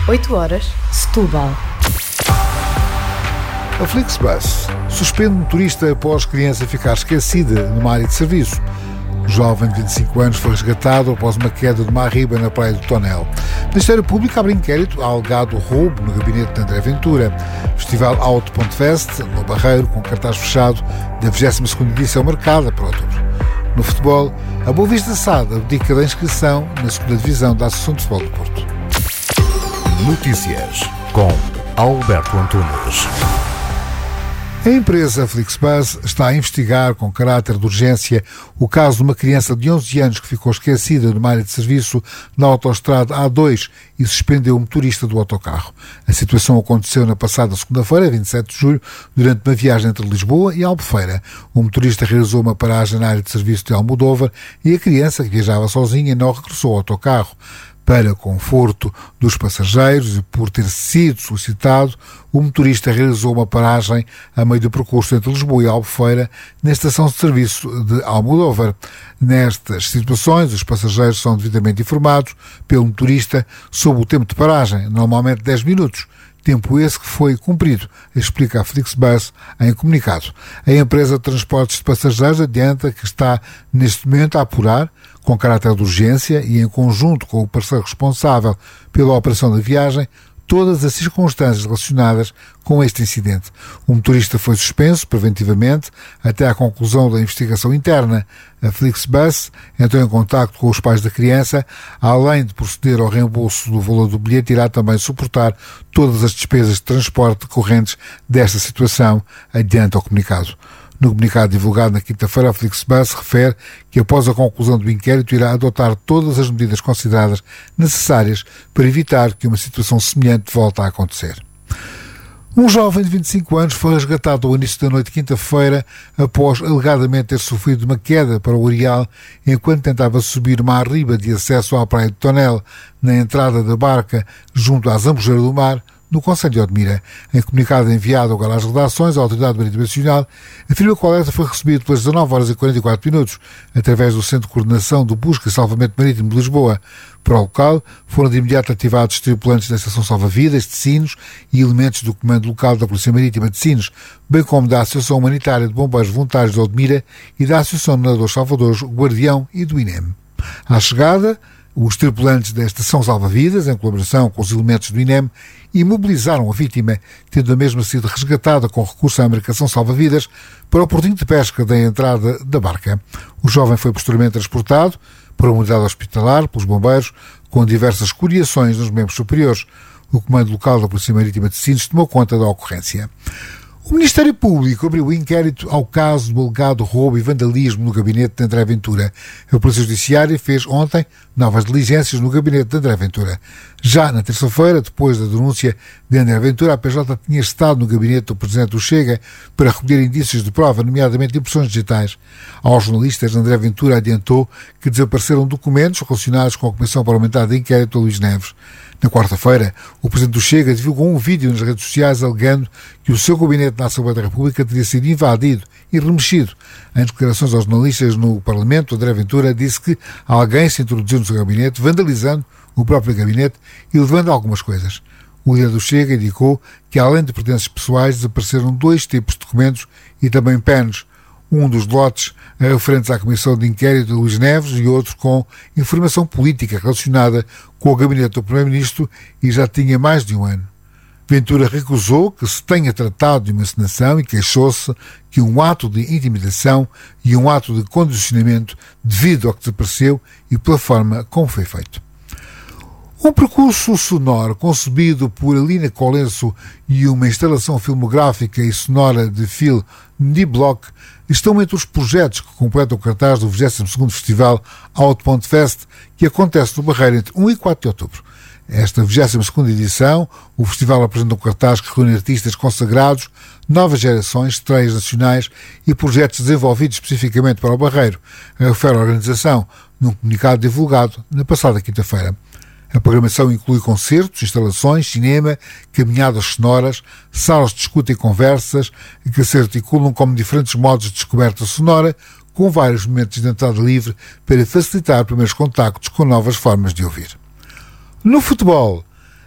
8h, Setúbal. A Flixbus suspende motorista após criança ficar esquecida numa área de serviço. O jovem de 25 anos foi resgatado após uma queda de uma arriba na praia do Tonel. O Ministério Público abre inquérito ao alegado roubo no gabinete de André Ventura. Festival Auto.fest, no Barreiro, com cartaz fechado, da 22ª edição marcada para outubro. No futebol, a Boa Vista SAD abdica da inscrição na 2ª Divisão da Associação de Futebol do Porto. Notícias com Alberto Antunes. A empresa Flixbus está a investigar com caráter de urgência o caso de uma criança de 11 anos que ficou esquecida numa área de serviço na autoestrada A2 e suspendeu o motorista do autocarro. A situação aconteceu na passada segunda-feira, 27 de julho, durante uma viagem entre Lisboa e Albufeira. O motorista realizou uma paragem na área de serviço de Almodóvar e a criança, que viajava sozinha, não regressou ao autocarro. Para conforto dos passageiros e por ter sido solicitado, o motorista realizou uma paragem a meio do percurso entre Lisboa e Albufeira na estação de serviço de Almodóvar. Nestas situações, os passageiros são devidamente informados pelo motorista sobre o tempo de paragem, normalmente 10 minutos. Tempo esse que foi cumprido, explica a Flixbus em comunicado. A empresa de transportes de passageiros adianta que está neste momento a apurar, com caráter de urgência e em conjunto com o parceiro responsável pela operação da viagem, todas as circunstâncias relacionadas com este incidente. O motorista foi suspenso preventivamente até à conclusão da investigação interna. A Flixbus entrou em contacto com os pais da criança, além de proceder ao reembolso do valor do bilhete, irá também suportar todas as despesas de transporte decorrentes desta situação, adianta o comunicado. No comunicado divulgado na quinta-feira, a Flixbus refere que, após a conclusão do inquérito, irá adotar todas as medidas consideradas necessárias para evitar que uma situação semelhante volte a acontecer. Um jovem de 25 anos foi resgatado ao início da noite de quinta-feira após alegadamente ter sofrido uma queda para o Areal enquanto tentava subir uma arriba de acesso à praia de Tonel, na entrada da barca junto à Zambujeira do Mar, no concelho de Odmira. Em comunicado enviado agora às redações, a Autoridade Marítima Nacional afirma que o alerta foi recebido pelas 19h44, através do Centro de Coordenação do Busca e Salvamento Marítimo de Lisboa. Para o local, foram de imediato ativados tripulantes da Estação Salva-Vidas de Sines e elementos do Comando Local da Polícia Marítima de Sines, bem como da Associação Humanitária de Bombeiros Voluntários de Odmira e da Associação de Nadadores Salvadores Guardião e do INEM. À chegada, os tripulantes da Estação Salva-Vidas, em colaboração com os elementos do INEM, imobilizaram a vítima, tendo a mesma sido resgatada com recurso à embarcação salva-vidas para o portinho de pesca da entrada da barca. O jovem foi posteriormente transportado para uma unidade hospitalar pelos bombeiros, com diversas escoriações nos membros superiores. O Comando Local da Polícia Marítima de Sines tomou conta da ocorrência. O Ministério Público abriu inquérito ao caso do alegado roubo e vandalismo no gabinete de André Ventura. A Polícia Judiciária fez ontem novas diligências no gabinete de André Ventura. Já na terça-feira, depois da denúncia de André Ventura, a PJ tinha estado no gabinete do Presidente do Chega para recolher indícios de prova, nomeadamente impressões digitais. Aos jornalistas, André Ventura adiantou que desapareceram documentos relacionados com a Comissão Parlamentar de Inquérito a Luís Neves. Na quarta-feira, o Presidente do Chega divulgou um vídeo nas redes sociais alegando que o seu gabinete na Assembleia da República teria sido invadido e remexido. Em declarações aos jornalistas no Parlamento, André Ventura disse que alguém se introduziu no seu gabinete, vandalizando o próprio gabinete e levando algumas coisas. O líder do Chega indicou que, além de pertences pessoais, desapareceram 2 tipos de documentos e também pens. Um dos lotes referentes à Comissão de Inquérito de Luís Neves e outro com informação política relacionada com o gabinete do Primeiro-Ministro e já tinha mais de um ano. Ventura recusou que se tenha tratado de uma encenação e queixou-se que um ato de intimidação e um ato de condicionamento devido ao que desapareceu e pela forma como foi feito. Um percurso sonoro concebido por Alina Colenso e uma instalação filmográfica e sonora de Phil Niblock estão entre os projetos que completam o cartaz do 22º Festival Auto.fest, que acontece no Barreiro entre 1 e 4 de outubro. Esta 22ª edição, o festival apresenta um cartaz que reúne artistas consagrados, novas gerações, estreias nacionais e projetos desenvolvidos especificamente para o Barreiro, refere a organização num comunicado divulgado na passada quinta-feira. A programação inclui concertos, instalações, cinema, caminhadas sonoras, salas de escuta e conversas que se articulam como diferentes modos de descoberta sonora, com vários momentos de entrada livre para facilitar primeiros contactos com novas formas de ouvir. No futebol,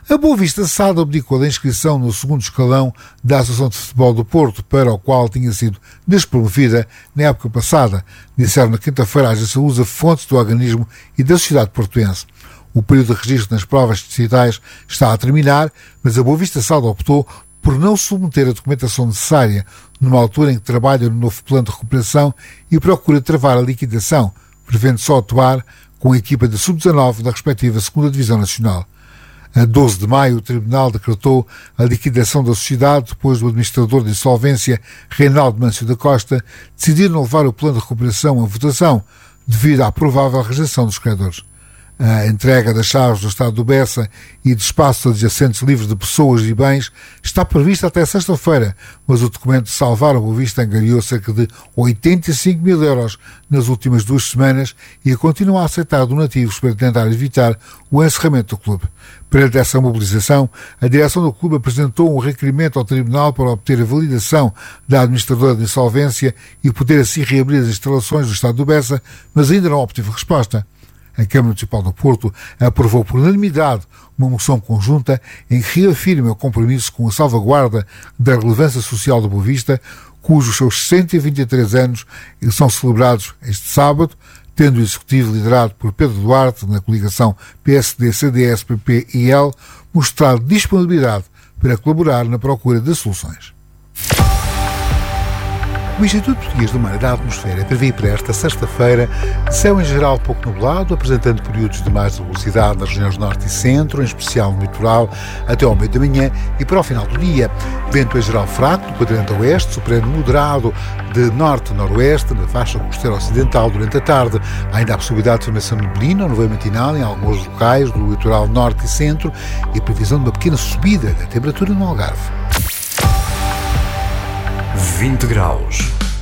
A Boa Vista SAD abdicou da inscrição no segundo escalão da Associação de Futebol do Porto, para o qual tinha sido despromovida na época passada, disseram na quinta-feira a agência Lusa fontes do organismo e da sociedade portuense. O período de registro nas provas distritais está a terminar, mas a Boa Vista SAD optou por não submeter a documentação necessária numa altura em que trabalha no novo plano de recuperação e procura travar a liquidação, prevendo só atuar com a equipa de sub-19 da respectiva 2ª Divisão Nacional. A 12 de maio, o Tribunal decretou a liquidação da sociedade depois do administrador de insolvência, Reinaldo Mâncio da Costa, decidir não levar o plano de recuperação à votação, devido à provável rejeição dos credores. A entrega das chaves do Estado do Bessa e de espaços adjacentes livres de pessoas e bens está prevista até sexta-feira, mas o documento de Salvar a Boa Vista angariou cerca de 85 mil euros nas últimas 2 semanas e continua a aceitar donativos para tentar evitar o encerramento do clube. Perante essa mobilização, a direção do clube apresentou um requerimento ao Tribunal para obter a validação da administradora de insolvência e poder assim reabrir as instalações do Estado do Bessa, mas ainda não obteve resposta. A Câmara Municipal do Porto aprovou por unanimidade uma moção conjunta em que reafirma o compromisso com a salvaguarda da relevância social da Boa Vista, cujos seus 123 anos são celebrados este sábado, tendo o Executivo liderado por Pedro Duarte, na coligação PSD, CDS, PP e IL, mostrado disponibilidade para colaborar na procura de soluções. O Instituto Português do Mar e da Atmosfera prevê para esta sexta-feira céu em geral pouco nublado, apresentando períodos de mais velocidade nas regiões norte e centro, em especial no litoral, até ao meio da manhã e para o final do dia. Vento em geral fraco do quadrante oeste, soprano moderado de norte-noroeste, na faixa costeira ocidental durante a tarde. Há ainda a possibilidade de formação de neblina ou nuvem matinal em alguns locais do litoral norte e centro e a previsão de uma pequena subida da temperatura no Algarve. 20 graus.